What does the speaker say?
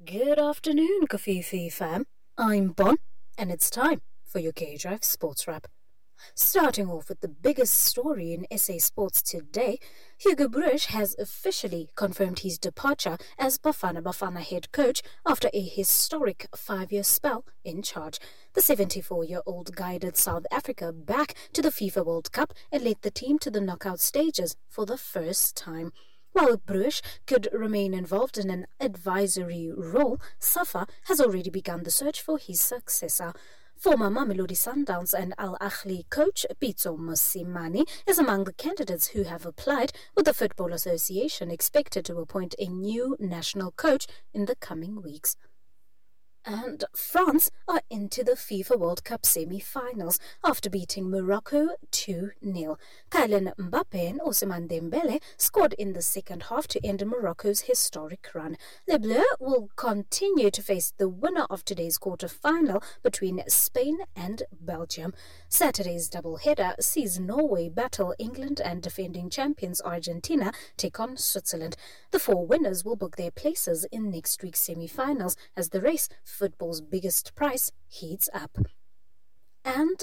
Good afternoon, Kafifi fam. I'm Bon, and it's time for your K-Drive Sports Wrap. Starting off with the biggest story in SA Sports today, Hugo Broos has officially confirmed his departure as Bafana Bafana head coach after a historic 5-year spell in charge. The 74-year-old guided South Africa back to the FIFA World Cup and led the team to the knockout stages for the first time. While Bruch could remain involved in an advisory role, SAFA has already begun the search for his successor. Former Mamelodi Sundowns and Al Ahly coach Pitso Mosimane is among the candidates who have applied, with the Football Association expected to appoint a new national coach in the coming weeks. And France are into the FIFA World Cup semi-finals after beating Morocco 2-0. Kylian Mbappe and Ousmane Dembele scored in the second half to end Morocco's historic run. Les Bleus will continue to face the winner of today's quarter-final between Spain and Belgium. Saturday's double-header sees Norway battle England and defending champions Argentina take on Switzerland. The four winners will book their places in next week's semi-finals as the race, football's biggest prize, heats up. And